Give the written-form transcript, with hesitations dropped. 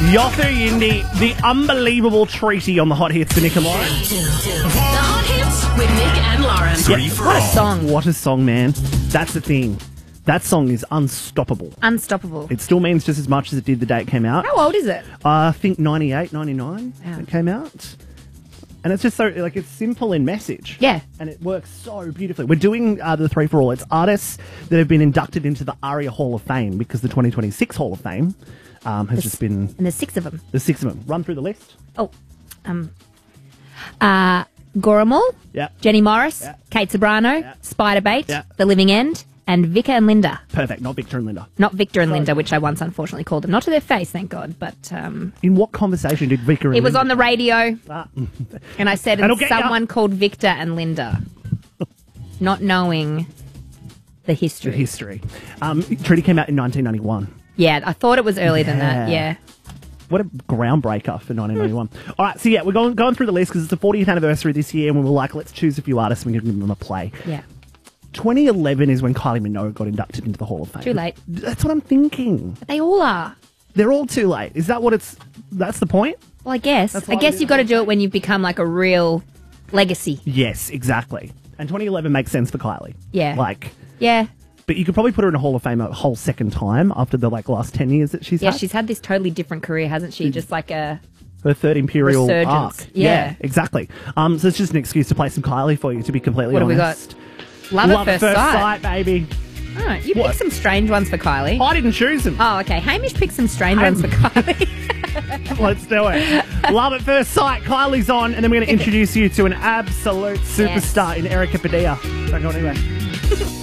Yothu Yindi, the unbelievable treaty on the Hot Hits with Nick and Lauren. The Hot Hits with Nick and Lauren. What a song. What a song, man. That's the thing. That song is unstoppable. Unstoppable. It still means just as much as it did the day it came out. How old is it? I think 98, 99 Wow. it came out. And it's just so, like, it's simple in message. Yeah. And it works so beautifully. We're doing the 3 for All. It's artists that have been inducted into the ARIA Hall of Fame because the 2026 Hall of Fame has just been... And there's 6 of them. There's 6 of them. Run through the list. Oh. Goramal, Yeah. Jenny Morris, Yeah. Kate Sobrano, Yeah. Spiderbait, Yeah. The Living End, and Victor and Linda. Perfect. Not Victor and Linda. Not Victor and Linda, which I once unfortunately called them. Not to their face, thank God, but In what conversation did Victor and it was Linda... on the radio, Ah. and I said That'll get ya. someone called Victor and Linda, not knowing the history. The history. Treaty came out in 1991. Yeah, I thought it was earlier than that, yeah. What a groundbreaker for 1991. All right, so yeah, we're going through the list because it's the 40th anniversary this year, and we were like, let's choose a few artists and we can give them a play. Yeah. 2011 is when Kylie Minogue got inducted into the Hall of Fame. Too late. That's what I'm thinking. They all are. They're all too late. Is that what it's... That's the point? Well, I guess. That's I why guess we you've do got to the do it when you've become like a real legacy. Yes, exactly. And 2011 makes sense for Kylie. Yeah. Like... Yeah. But you could probably put her in a Hall of Fame a whole second time after the last 10 years that she's Yeah, had. she's had this totally different career, hasn't she? Just like a... Her third Imperial Resurgence. arc. Yeah. Exactly. So it's just an excuse to play some Kylie for you, to be completely What have we honest. got? Love at first sight. baby. Oh, you What? picked some strange ones for Kylie. I didn't choose them. Oh, okay. Hamish picked some strange ones for Kylie. Let's do it. Love at first sight. Kylie's on, and then we're going to introduce you to an absolute superstar in Erica Padilla. Don't go anywhere.